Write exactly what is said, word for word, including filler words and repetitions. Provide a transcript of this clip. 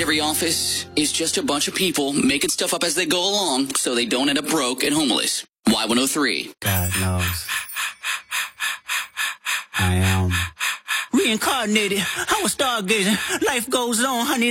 every office is just a bunch of people making stuff up as they go along so they don't end up broke and homeless. Y one oh three. God knows. I am. Reincarnated, I was stargazing. Life goes on, honey.